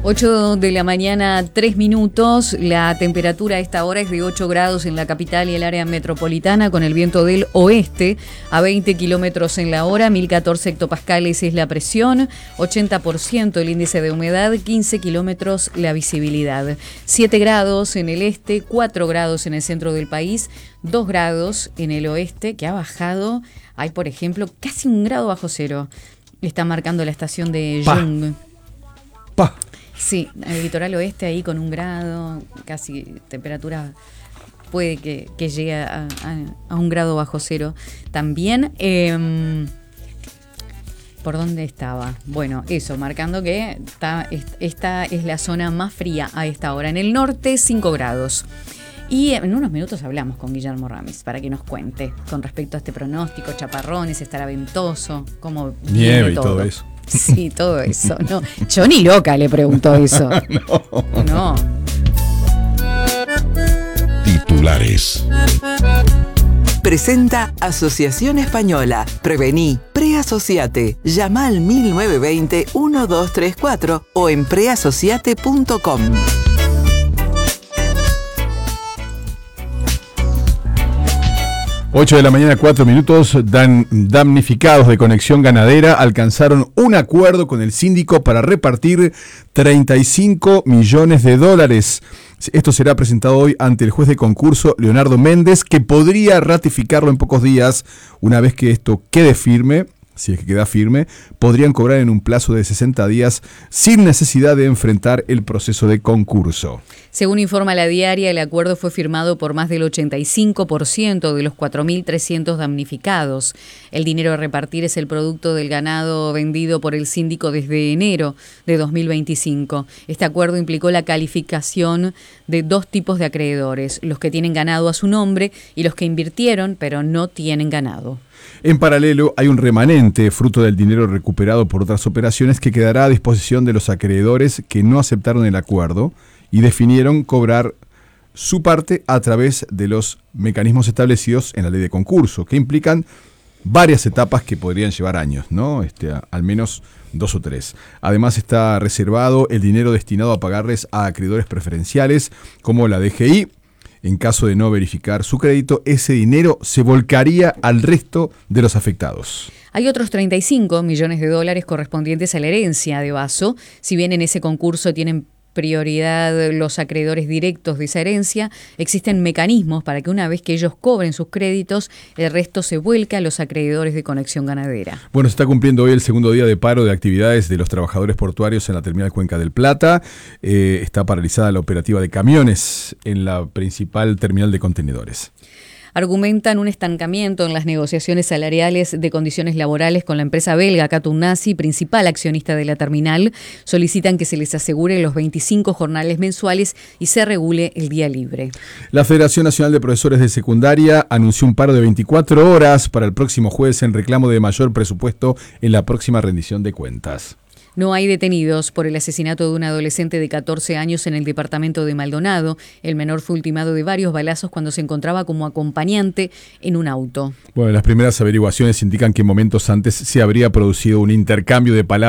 8 de la mañana, 3 minutos. La temperatura a esta hora es de 8 grados en la capital y el área metropolitana, con el viento del oeste a 20 kilómetros en la hora, 1014 hectopascales es la presión, 80% el índice de humedad, 15 kilómetros la visibilidad. 7 grados en el este, 4 grados en el centro del país, 2 grados en el oeste, que ha bajado. Hay, por ejemplo, casi 1 grado bajo cero. Está marcando la estación de Jung. Sí, el litoral oeste ahí con 1 grado, casi temperatura puede que llegue a 1 grado bajo cero. También, ¿por dónde estaba? Bueno, eso, marcando que esta es la zona más fría a esta hora. En el norte, 5 grados. Y en unos minutos hablamos con Guillermo Ramis para que nos cuente con respecto a este pronóstico, chaparrones, estará ventoso, cómo nieve y todo eso. Sí, todo eso. No, yo ni loca le pregunto eso. No. Titulares. Presenta Asociación Española. Prevení. Preasociate. Llama al 1920-1234 o en preasociate.com. 8 de la mañana, 4 minutos. Damnificados de Conexión Ganadera alcanzaron un acuerdo con el síndico para repartir 35 millones de dólares. Esto será presentado hoy ante el juez de concurso Leonardo Méndez, que podría ratificarlo en pocos días. Una vez que esto quede firme, si es que queda firme, podrían cobrar en un plazo de 60 días sin necesidad de enfrentar el proceso de concurso. Según informa La Diaria, el acuerdo fue firmado por más del 85% de los 4.300 damnificados. El dinero a repartir es el producto del ganado vendido por el síndico desde enero de 2025. Este acuerdo implicó la calificación de 2 tipos de acreedores: los que tienen ganado a su nombre y los que invirtieron pero no tienen ganado. En paralelo, hay un remanente, fruto del dinero recuperado por otras operaciones, que quedará a disposición de los acreedores que no aceptaron el acuerdo y definieron cobrar su parte a través de los mecanismos establecidos en la ley de concurso, que implican varias etapas que podrían llevar años, ¿no? Al menos 2 o 3. Además, está reservado el dinero destinado a pagarles a acreedores preferenciales, como la DGI. En caso de no verificar su crédito, ese dinero se volcaría al resto de los afectados. Hay otros 35 millones de dólares correspondientes a la herencia de Basso. Si bien en ese concurso tienen prioridad los acreedores directos de esa herencia, existen mecanismos para que una vez que ellos cobren sus créditos, el resto se vuelca a los acreedores de Conexión Ganadera. Bueno, se está cumpliendo hoy el segundo día de paro de actividades de los trabajadores portuarios en la terminal Cuenca del Plata. Está paralizada la operativa de camiones en la principal terminal de contenedores. Argumentan un estancamiento en las negociaciones salariales de condiciones laborales con la empresa belga Katoen-Nazi, principal accionista de la terminal. Solicitan que se les asegure los 25 jornales mensuales y se regule el día libre. La Federación Nacional de Profesores de Secundaria anunció un paro de 24 horas para el próximo jueves en reclamo de mayor presupuesto en la próxima rendición de cuentas. No hay detenidos por el asesinato de un adolescente de 14 años en el departamento de Maldonado. El menor fue ultimado de varios balazos cuando se encontraba como acompañante en un auto. Bueno, las primeras averiguaciones indican que momentos antes se habría producido un intercambio de palabras